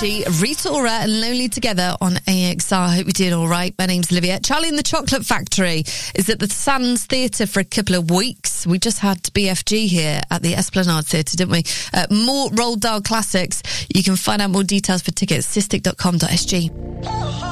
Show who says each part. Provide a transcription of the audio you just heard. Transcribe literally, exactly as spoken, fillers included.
Speaker 1: Avicii, Rita Ora and Lonely Together on A X R. I hope you're doing all right. My name's Olivia. Charlie and the Chocolate Factory is at the Sands Theatre for a couple of weeks. We just had B F G here at the Esplanade Theatre, didn't we? Uh, more Roald Dahl classics. You can find out more details for tickets, cystic dot com dot s g.